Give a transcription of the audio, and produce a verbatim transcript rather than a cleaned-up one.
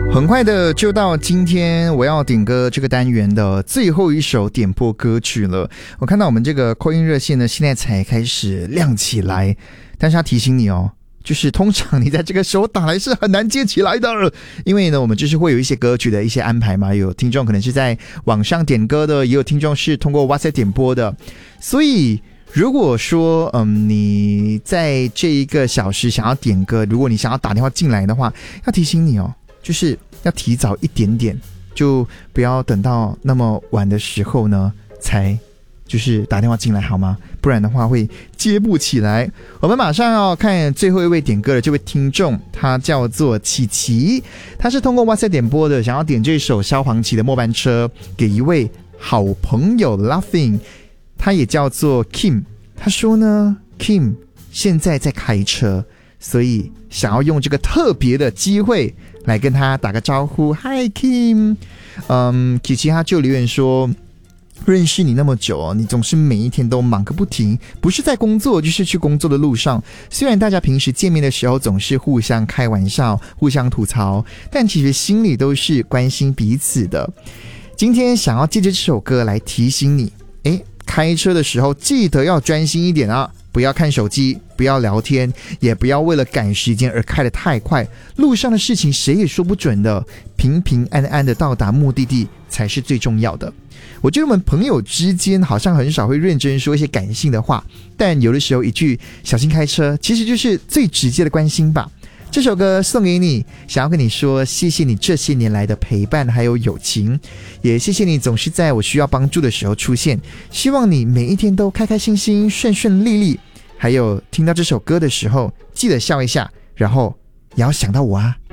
很快的就到今天我要点歌这个单元的最后一首点播歌曲了。我看到我们这个call in热线呢，现在才开始亮起来，但是他提醒你哦，就是通常你在这个时候打来是很难接起来的，因为呢我们就是会有一些歌曲的一些安排嘛，有听众可能是在网上点歌的，也有听众是通过 WhatsApp 点播的，所以如果说嗯你在这一个小时想要点歌，如果你想要打电话进来的话，要提醒你哦，就是要提早一点点，就不要等到那么晚的时候呢才就是打电话进来好吗？不然的话会接不起来。我们马上要看最后一位点歌的这位听众，他叫做琪琪，他是通过 WhatsApp 点播的，想要点这首萧煌奇的末班车给一位好朋友 Laughing， 他也叫做 Kim， 他说呢 Kim 现在在开车，所以想要用这个特别的机会来跟他打个招呼。 Hi Kim， 嗯，琪琪他就留言说，认识你那么久哦，你总是每一天都忙个不停，不是在工作就是去工作的路上，虽然大家平时见面的时候总是互相开玩笑互相吐槽，但其实心里都是关心彼此的。今天想要借着这首歌来提醒你，诶，开车的时候记得要专心一点啊，不要看手机，不要聊天，也不要为了赶时间而开得太快，路上的事情谁也说不准的，平平安安的到达目的地才是最重要的。我觉得我们朋友之间好像很少会认真说一些感性的话，但有的时候一句小心开车其实就是最直接的关心吧。这首歌送给你，想要跟你说谢谢你这些年来的陪伴还有友情，也谢谢你总是在我需要帮助的时候出现，希望你每一天都开开心心顺顺利利，还有听到这首歌的时候记得笑一下，然后也要想到我啊。